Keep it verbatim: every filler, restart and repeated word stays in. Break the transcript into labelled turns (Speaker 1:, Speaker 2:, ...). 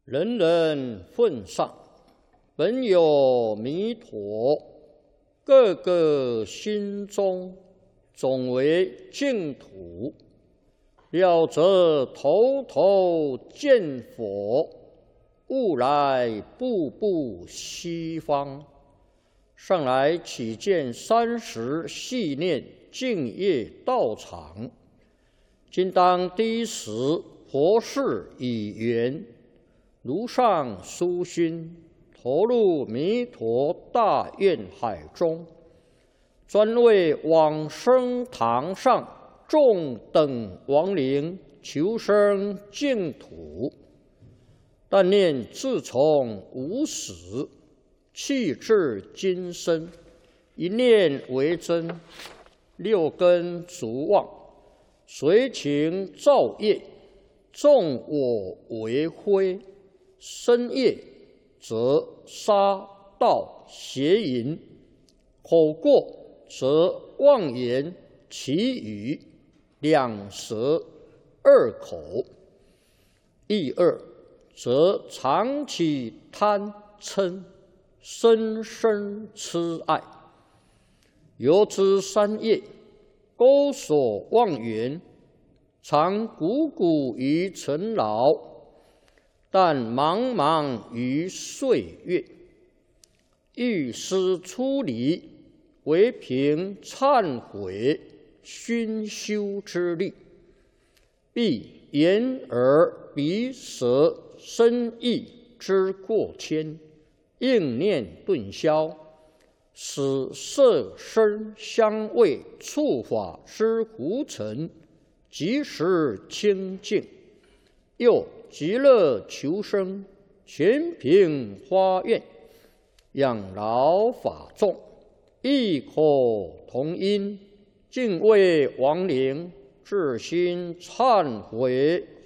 Speaker 1: 人人奉上，本有弥陀，个个心中总为净土。了则头头见佛，悟来步步西方。上来起见三十系念净业道场，今当第一时佛事已圆，如上殊心，投入弥陀大愿海中，专为往生堂上众等亡灵求生净土。但念自从无始，气至今生，一念为真，六根逐妄，随情造业，纵我为非。身业则杀盗邪淫，口过则妄言绮语，两舌二口。意二则常起贪嗔，深深痴爱。由之三业，钩锁妄缘，常汩汩于尘劳，但茫茫于岁月。欲思出离，唯凭忏悔熏修之力，必眼耳鼻舌身意之过谦，应念顿消，使色声香味触法之胡尘即时清净。又极乐求生，全凭发愿，养老法众，异口同音，敬畏亡灵，至心忏悔